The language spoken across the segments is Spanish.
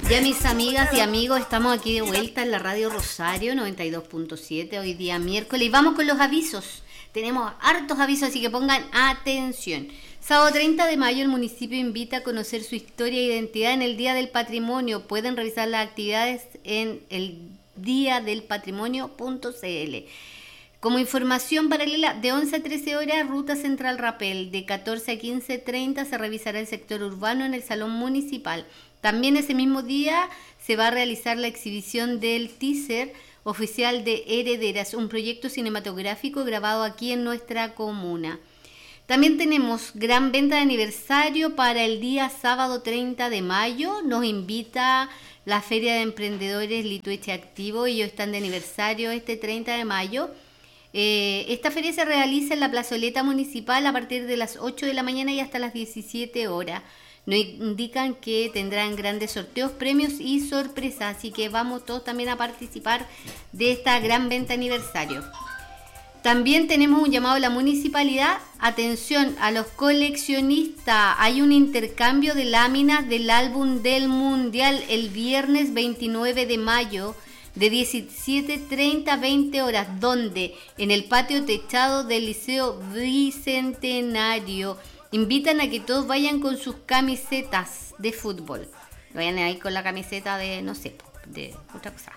Ya mis amigas y amigos, estamos aquí de vuelta en la Radio Rosario 92.7, hoy día miércoles, y vamos con los avisos. Tenemos hartos avisos, así que pongan atención. Sábado 30 de mayo el municipio invita a conocer su historia e identidad en el Día del Patrimonio. Pueden revisar las actividades en el diadelpatrimonio.cl. Como información paralela, de 11 a 13 horas, Ruta Central Rapel. De 14 a 15:30 se revisará el sector urbano en el Salón Municipal. También ese mismo día se va a realizar la exhibición del teaser oficial de Herederas, un proyecto cinematográfico grabado aquí en nuestra comuna. También tenemos gran venta de aniversario para el día sábado 30 de mayo. Nos invita la Feria de Emprendedores Litueche Activo. Ellos están de aniversario este 30 de mayo. Esta feria se realiza en la plazoleta municipal a partir de las 8 de la mañana y hasta las 17 horas. Nos indican que tendrán grandes sorteos, premios y sorpresas, así que vamos todos también a participar de esta gran venta aniversario. También tenemos un llamado a la municipalidad. Atención a los coleccionistas, hay un intercambio de láminas del álbum del Mundial el viernes 29 de mayo de 17:30 a 20 horas, donde en el patio techado del Liceo Bicentenario. Invitan a que todos vayan con sus camisetas de fútbol. Vayan ahí con la camiseta de, no sé, de otra cosa.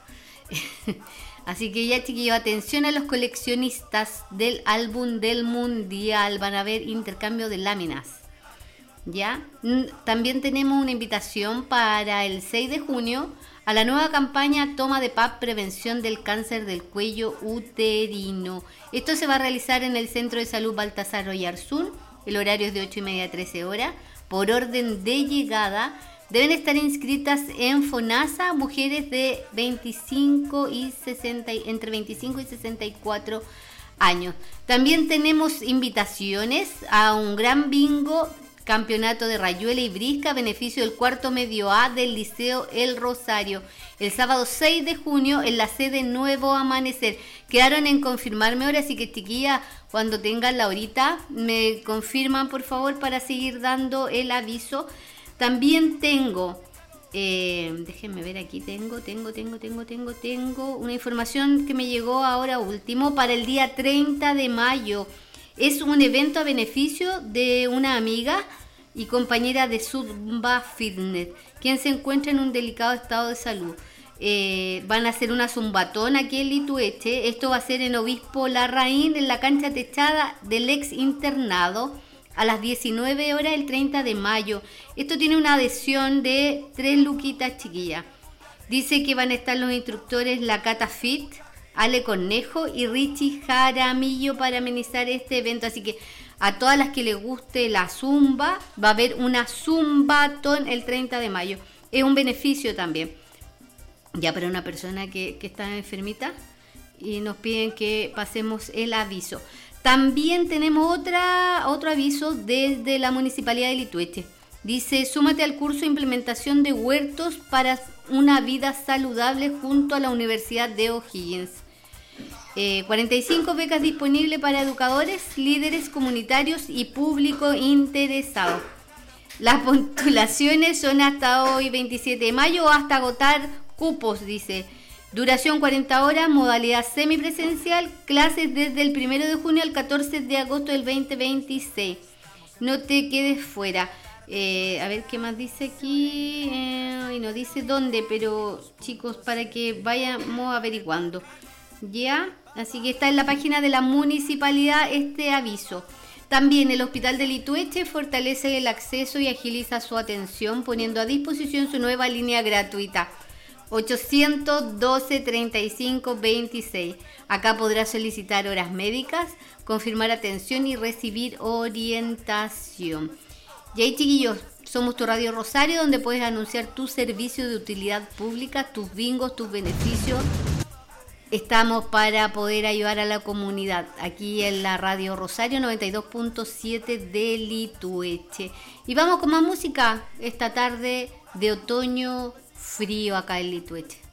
Así que ya, chiquillos, atención a los coleccionistas del álbum del Mundial. Van a haber intercambio de láminas. ¿Ya? También tenemos una invitación para el 6 de junio a la nueva campaña Toma de PAP Prevención del Cáncer del Cuello Uterino. Esto se va a realizar en el Centro de Salud Baltasar Oyarzún. El horario es de 8:30 a 13 horas. Por orden de llegada, deben estar inscritas en FONASA mujeres de entre 25 y 64 años. También tenemos invitaciones a un gran bingo, campeonato de rayuela y brisca, beneficio del cuarto medio A del Liceo El Rosario. El sábado 6 de junio en la sede Nuevo Amanecer. Quedaron en confirmarme ahora, así que chiquilla, cuando tengan la horita, me confirman por favor para seguir dando el aviso. También tengo, déjenme ver aquí, tengo una información que me llegó ahora último para el día 30 de mayo. Es un evento a beneficio de una amiga y compañera de Zumba Fitness, quien se encuentra en un delicado estado de salud. Van a hacer una zumbatón aquí en Litueche. Esto va a ser en Obispo Larraín, en la cancha techada del ex internado, a las 19 horas el 30 de mayo. Esto tiene una adhesión de 3 luquitas, chiquillas. Dice que van a estar los instructores La Cata Fit, Ale Cornejo y Richie Jaramillo para amenizar este evento. Así que a todas las que les guste la zumba, va a haber una zumbatón el 30 de mayo. Es un beneficio también. Ya para una persona que está enfermita, y nos piden que pasemos el aviso. También tenemos otro aviso desde la Municipalidad de Litueche. Dice, súmate al curso de implementación de huertos para una vida saludable junto a la Universidad de O'Higgins. 45 becas disponibles para educadores, líderes comunitarios y público interesado. Las postulaciones son hasta hoy 27 de mayo o hasta agotar cupos, dice. Duración 40 horas, modalidad semipresencial, clases desde el 1 de junio al 14 de agosto del 2026. No te quedes fuera. A ver qué más dice aquí. Y no dice dónde, pero chicos, para que vayamos averiguando. Ya, así que está en la página de la municipalidad este aviso. También el Hospital de Litueche fortalece el acceso y agiliza su atención poniendo a disposición su nueva línea gratuita 812-35-26. Acá podrás solicitar horas médicas, confirmar atención y recibir orientación. Y ahí, chiquillos, somos tu Radio Rosario, donde puedes anunciar tu servicio de utilidad pública, tus bingos, tus beneficios. Estamos para poder ayudar a la comunidad aquí en la Radio Rosario 92.7 de Litueche. Y vamos con más música esta tarde de otoño frío acá en Litueche.